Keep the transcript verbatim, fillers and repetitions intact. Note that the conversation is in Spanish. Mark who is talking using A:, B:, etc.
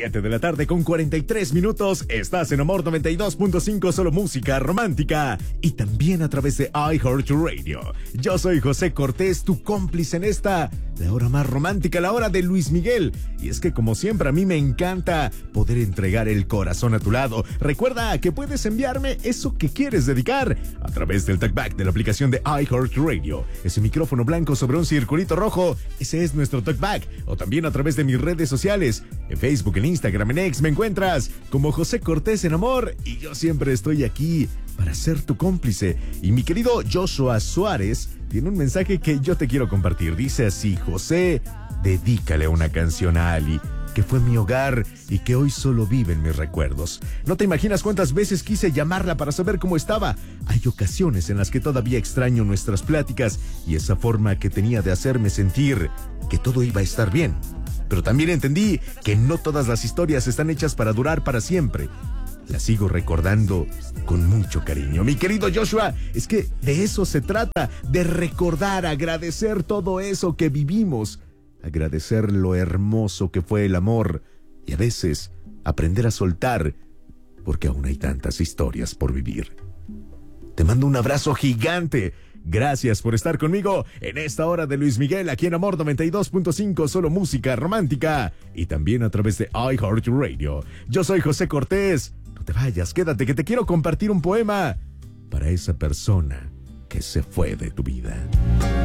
A: siete de la tarde con cuarenta y tres minutos. Estás en Amor noventa y dos punto cinco, solo música romántica. Y también a través de iHeartRadio. Yo soy José Cortés, tu cómplice en esta, la hora más romántica, la hora de Luis Miguel. Y es que como siempre a mí me encanta poder entregar el corazón a tu lado. Recuerda que puedes enviarme eso que quieres dedicar a través del talkback de la aplicación de iHeartRadio. Ese micrófono blanco sobre un circulito rojo, ese es nuestro talkback. O también a través de mis redes sociales. En Facebook, en Instagram, en X me encuentras como José Cortés en Amor. Y yo siempre estoy aquí para ser tu cómplice. Y mi querido Joshua Suárez tiene un mensaje que yo te quiero compartir. Dice así: José, dedícale una canción a Ali, que fue mi hogar y que hoy solo vive en mis recuerdos. No te imaginas cuántas veces quise llamarla para saber cómo estaba. Hay ocasiones en las que todavía extraño nuestras pláticas y esa forma que tenía de hacerme sentir que todo iba a estar bien. Pero también entendí que no todas las historias están hechas para durar para siempre. La sigo recordando con mucho cariño. Mi querido Joshua, es que de eso se trata, de recordar, agradecer todo eso que vivimos, agradecer lo hermoso que fue el amor y a veces aprender a soltar, porque aún hay tantas historias por vivir. Te mando un abrazo gigante. Gracias por estar conmigo en esta hora de Luis Miguel, aquí en Amor noventa y dos punto cinco, solo música romántica, y también a través de iHeartRadio. Yo soy José Cortés. No te vayas, quédate que te quiero compartir un poema para esa persona que se fue de tu vida.